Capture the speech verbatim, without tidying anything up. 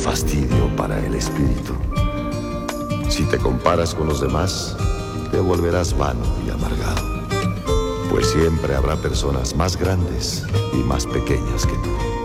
fastidio para el espíritu. Si te comparas con los demás, te volverás vano y amargado, pues siempre habrá personas más grandes y más pequeñas que tú.